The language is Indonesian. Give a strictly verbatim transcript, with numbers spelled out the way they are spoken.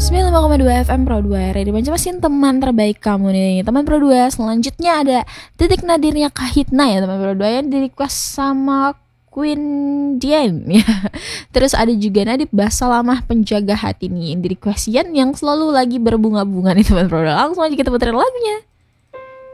sembilan puluh lima koma dua F M Pro dua Radio Banjarmasin, teman terbaik kamu nih. Teman Pro dua, selanjutnya ada Titik Nadirnya Kahitna ya teman Pro dua, yang di request sama Queen Dian ya. Terus ada juga Nadib Basalamah Penjaga Hati nih, yang di request Yan yang selalu lagi berbunga-bunga nih teman Pro dua. Langsung aja kita puterin lagunya.